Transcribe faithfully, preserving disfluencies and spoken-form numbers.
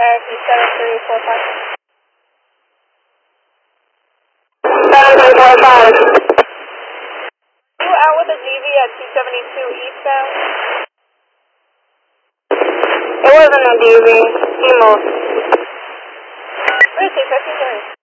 Cherokee seven three four five. seven three four five. You out with a G V at two seventy-two eastbound? It wasn't a D V. He moved. Really, I think there is.